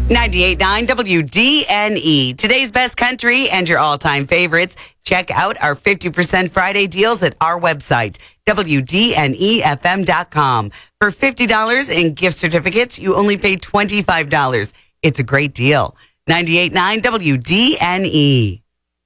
98.9 WDNE. Today's best country and your all-time favorites. Check out our 50% Friday deals at our website, WDNEFM.com. For $50 in gift certificates, you only pay $25. It's a great deal. 98.9 WDNE.